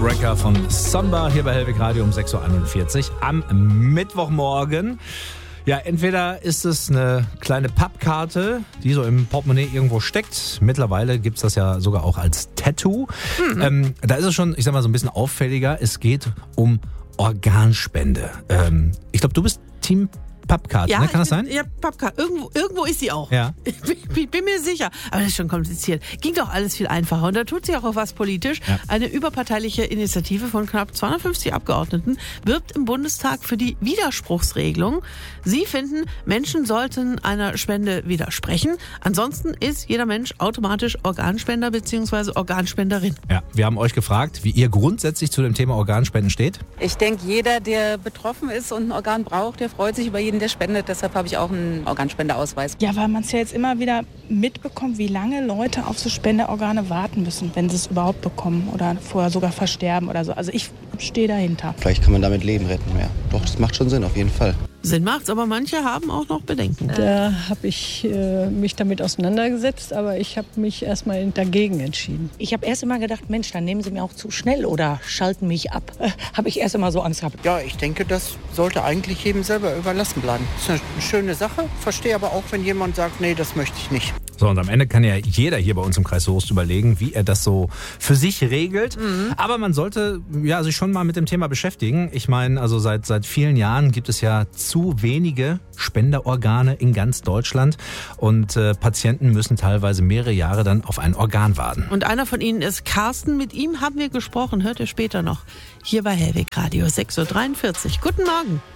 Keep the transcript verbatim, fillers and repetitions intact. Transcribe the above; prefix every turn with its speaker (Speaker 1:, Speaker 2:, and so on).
Speaker 1: Breaker von Samba hier bei Hellwig Radio um sechs Uhr einundvierzig am Mittwochmorgen. Ja, entweder ist es eine kleine Pappkarte, die so im Portemonnaie irgendwo steckt. Mittlerweile gibt's das ja sogar auch als Tattoo. Mhm. Ähm, da ist es schon, ich sag mal, so ein bisschen auffälliger. Es geht um Organspende. Ähm, ich glaube, du bist Team Pappkarte,
Speaker 2: ja,
Speaker 1: ne? Kann das
Speaker 2: bin,
Speaker 1: sein?
Speaker 2: Ja, Pappkarte. Irgendwo, irgendwo ist sie auch.
Speaker 1: Ja.
Speaker 2: Ich bin, bin mir sicher. Aber das ist schon kompliziert. Ging doch alles viel einfacher. Und da tut sich auch, auch was politisch. Ja. Eine überparteiliche Initiative von knapp zweihundertfünfzig Abgeordneten wirbt im Bundestag für die Widerspruchsregelung. Sie finden, Menschen sollten einer Spende widersprechen. Ansonsten ist jeder Mensch automatisch Organspender bzw. Organspenderin.
Speaker 1: Ja, wir haben euch gefragt, wie ihr grundsätzlich zu dem Thema Organspenden steht.
Speaker 3: Ich denke, jeder, der betroffen ist und ein Organ braucht, der freut sich über jeden, der spendet. Deshalb habe ich auch einen Organspendeausweis.
Speaker 4: Ja, weil man es ja jetzt immer wieder mitbekommt, wie lange Leute auf so Spendeorgane warten müssen, wenn sie es überhaupt bekommen oder vorher sogar versterben oder so. Also ich stehe dahinter.
Speaker 5: Vielleicht kann man damit Leben retten, ja. Doch, das macht schon Sinn, auf jeden Fall.
Speaker 2: Sinn macht's, aber manche haben auch noch Bedenken.
Speaker 6: Da habe ich äh, mich damit auseinandergesetzt, aber ich habe mich erstmal dagegen entschieden.
Speaker 7: Ich habe erst immer gedacht, Mensch, dann nehmen sie mir auch zu schnell oder schalten mich ab. Äh, habe ich erst immer so Angst gehabt.
Speaker 8: Ja, ich denke, das sollte eigentlich jedem selber überlassen bleiben. Das ist eine schöne Sache, verstehe aber auch, wenn jemand sagt, nee, das möchte ich nicht.
Speaker 1: So, und am Ende kann ja jeder hier bei uns im Kreis Soest überlegen, wie er das so für sich regelt. Mhm. Aber man sollte ja sich schon mal mit dem Thema beschäftigen. Ich meine, also seit, seit vielen Jahren gibt es ja zu wenige Spenderorgane in ganz Deutschland. Und äh, Patienten müssen teilweise mehrere Jahre dann auf ein Organ warten.
Speaker 2: Und einer von ihnen ist Carsten. Mit ihm haben wir gesprochen. Hört ihr später noch. Hier bei Hellwig Radio sechs Uhr dreiundvierzig. Guten Morgen.